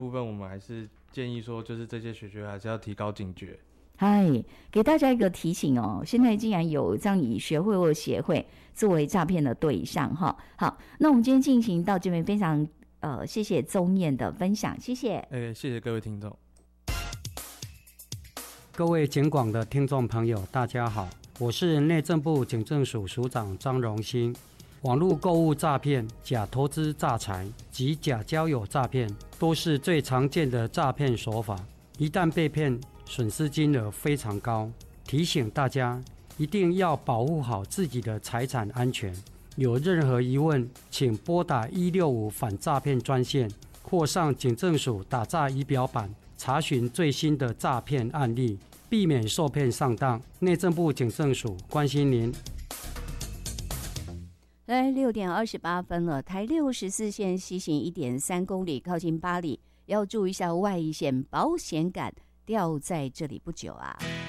部分，我们还是建议说，就是这些学还是要提高警觉。 嗨，给大家一个提醒哦，现在竟然有这样以学会或协会作为诈骗的对象哈。好，那我们今天进行到这边，非常谢谢宗彦的分享，谢谢。 谢谢各位听众。 各位警广的听众朋友，大家好，我是内政部警政署署长张荣兴。网络购物诈骗、假投资诈财及假交友诈骗都是最常见的诈骗手法，一旦被骗，损失金额非常高。提醒大家一定要保护好自己的财产安全。有任何疑问，请拨打165反诈骗专线，或上警政署打诈仪表板查询最新的诈骗案例，避免受骗上当。内政部警政署关心您。 来，6点28分了，台64线西行1.3公里，靠近八里，要注意一下外一线保险杆掉在这里不久啊。